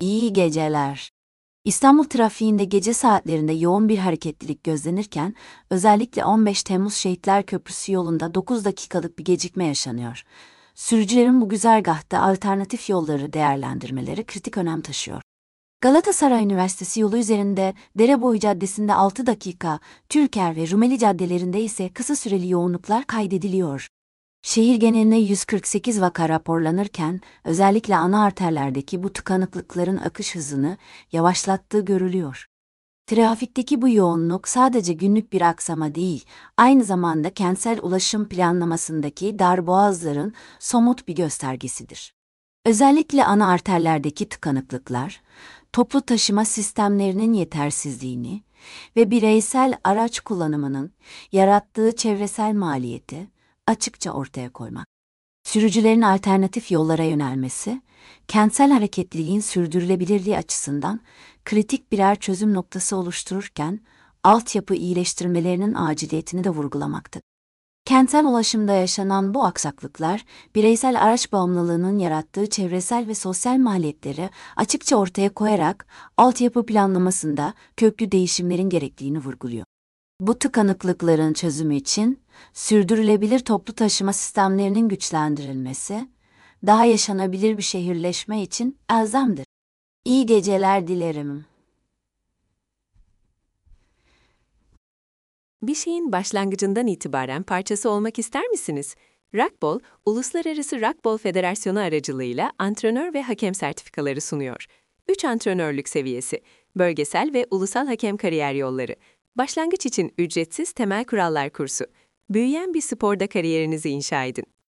İyi geceler. İstanbul trafiğinde gece saatlerinde yoğun bir hareketlilik gözlenirken, özellikle 15 Temmuz Şehitler Köprüsü yolunda 9 dakikalık bir gecikme yaşanıyor. Sürücülerin bu güzergahta alternatif yolları değerlendirmeleri kritik önem taşıyor. Galatasaray Üniversitesi yolu üzerinde Dereboyu Caddesi'nde 6 dakika, Türker ve Rumeli caddelerinde ise kısa süreli yoğunluklar kaydediliyor. Şehir geneline 148 vaka raporlanırken, özellikle ana arterlerdeki bu tıkanıklıkların akış hızını yavaşlattığı görülüyor. Trafikteki bu yoğunluk sadece günlük bir aksama değil, aynı zamanda kentsel ulaşım planlamasındaki darboğazların somut bir göstergesidir. Özellikle ana arterlerdeki tıkanıklıklar, toplu taşıma sistemlerinin yetersizliğini ve bireysel araç kullanımının yarattığı çevresel maliyeti açıkça ortaya koymak. Sürücülerin alternatif yollara yönelmesi, kentsel hareketliliğin sürdürülebilirliği açısından kritik birer çözüm noktası oluştururken, altyapı iyileştirmelerinin aciliyetini de vurgulamaktadır. Kentsel ulaşımda yaşanan bu aksaklıklar, bireysel araç bağımlılığının yarattığı çevresel ve sosyal maliyetleri açıkça ortaya koyarak altyapı planlamasında köklü değişimlerin gerektiğini vurguluyor. Bu tıkanıklıkların çözümü için sürdürülebilir toplu taşıma sistemlerinin güçlendirilmesi, daha yaşanabilir bir şehirleşme için elzemdir. İyi geceler dilerim. Bir şeyin başlangıcından itibaren parçası olmak ister misiniz? Rugby, Uluslararası Rugby Federasyonu aracılığıyla antrenör ve hakem sertifikaları sunuyor. 3 antrenörlük seviyesi, bölgesel ve ulusal hakem kariyer yolları, başlangıç için ücretsiz temel kurallar kursu. Büyüyen bir sporda kariyerinizi inşa edin.